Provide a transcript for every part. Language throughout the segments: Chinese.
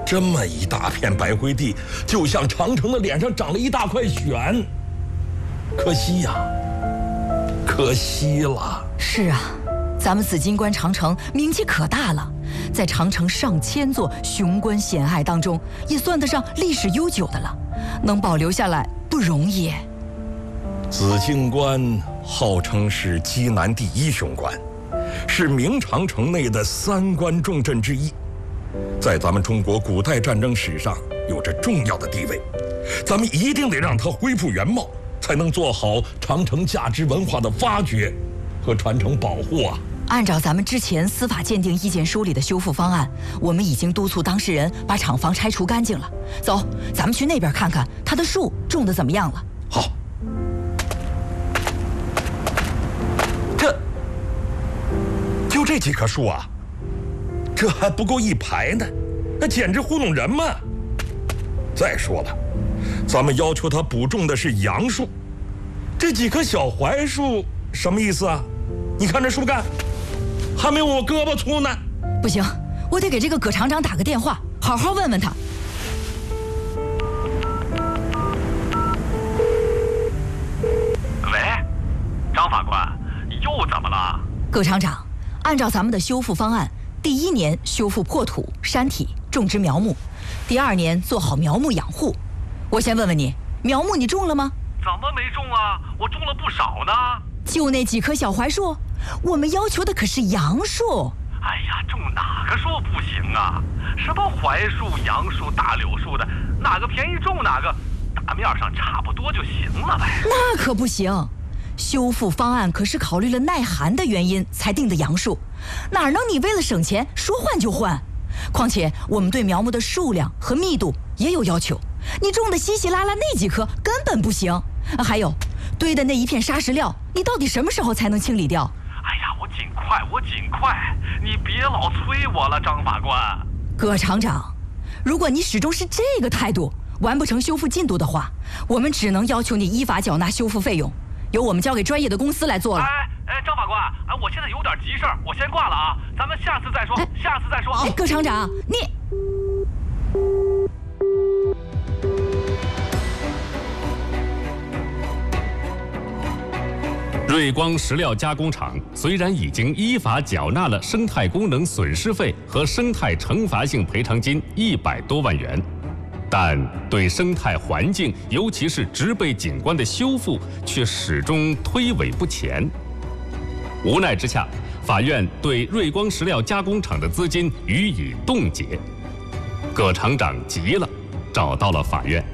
这么一大片白灰地，就像长城的脸上长了一大块癣。可惜呀，可惜了。 是啊，咱们紫金关长城名气可大了，在长城上千座雄关险隘当中，也算得上历史悠久的了，能保留下来不容易。 紫金关号称是畿南第一雄关，是明长城内的3关重镇之一，在咱们中国古代战争史上有着重要的地位。咱们一定得让它恢复原貌，才能做好长城价值文化的发掘和传承保护啊。 按照咱们之前司法鉴定意见书里的修复方案，我们已经督促当事人把厂房拆除干净了。走，咱们去那边看看它的树种得怎么样了。 好。就这几棵树啊，这还不够一排呢，那简直糊弄人嘛！再说了，咱们要求他补种的是杨树，这几棵小槐树什么意思啊？你看这树干，还没我胳膊粗呢。 不行，我得给这个葛厂长打个电话，好好问问他。 喂，张法官，又怎么了？ 葛厂长，按照咱们的修复方案，第1年修复破土、山体，种植苗木；第2年做好苗木养护。我先问问你，苗木你种了吗？ 怎么没种啊？我种了不少呢。 就那几棵小槐树，我们要求的可是杨树。 哎呀，种哪个树不行啊？什么槐树、杨树、大柳树的，哪个便宜种哪个，大面上差不多就行了呗。 那可不行。修复方案可是考虑了耐寒的原因才定的杨树，哪能你为了省钱说换就换？况且我们对苗木的数量和密度也有要求，你种的稀稀拉拉那几棵根本不行。还有堆的那一片沙石料，你到底什么时候才能清理掉？ 哎呀，我尽快，你别老催我了，张法官。 葛厂长，如果你始终是这个态度，完不成修复进度的话，我们只能要求你依法缴纳修复费用，由我们交给专业的公司来做了。 张法官，我现在有点急事儿，我先挂了啊，咱们下次再说，下次再说啊。 葛厂长，你。 瑞光石料加工厂虽然已经依法缴纳了生态功能损失费和生态惩罚性赔偿金100多万元，但对生态环境，尤其是植被景观的修复，却始终推诿不前。无奈之下，法院对瑞光石料加工厂的资金予以冻结。葛厂长急了，找到了法院。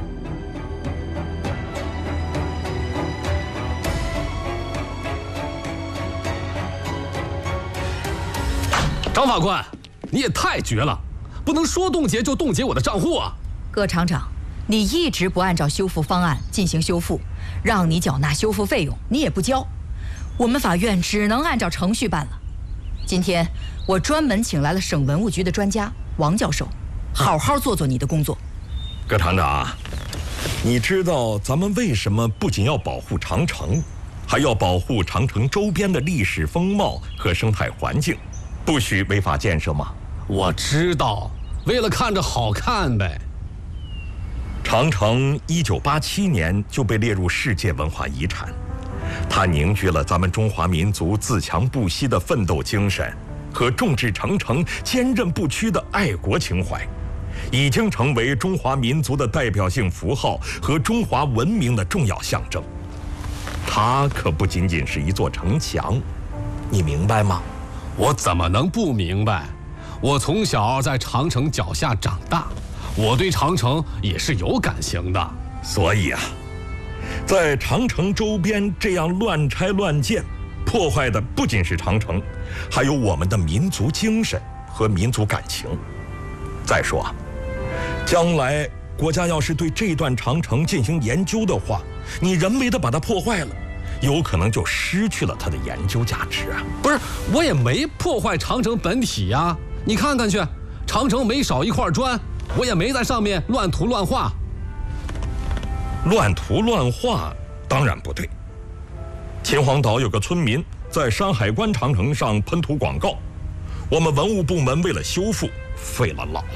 张法官，你也太绝了，不能说冻结就冻结我的账户啊！ 葛厂长，你一直不按照修复方案进行修复，让你缴纳修复费用，你也不交，我们法院只能按照程序办了。今天我专门请来了省文物局的专家王教授，好好做做你的工作。 葛厂长，你知道咱们为什么不仅要保护长城，还要保护长城周边的历史风貌和生态环境，不许违法建设吗？ 我知道，为了看着好看呗。 长城1987年就被列入世界文化遗产，它凝聚了咱们中华民族自强不息的奋斗精神和众志成城、坚韧不屈的爱国情怀，已经成为中华民族的代表性符号和中华文明的重要象征。它可不仅仅是一座城墙，你明白吗？ 我怎么能不明白？我从小在长城脚下长大，我对长城也是有感情的。 所以啊，在长城周边这样乱拆乱建，破坏的不仅是长城，还有我们的民族精神和民族感情。再说啊，将来国家要是对这段长城进行研究的话，你人为的把它破坏了，有可能就失去了它的研究价值啊！ 不是，我也没破坏长城本体呀，你看看去，长城没少一块砖，我也没在上面乱涂乱画。 乱涂乱画当然不对。秦皇岛有个村民在山海关长城上喷涂广告，我们文物部门为了修复，费了老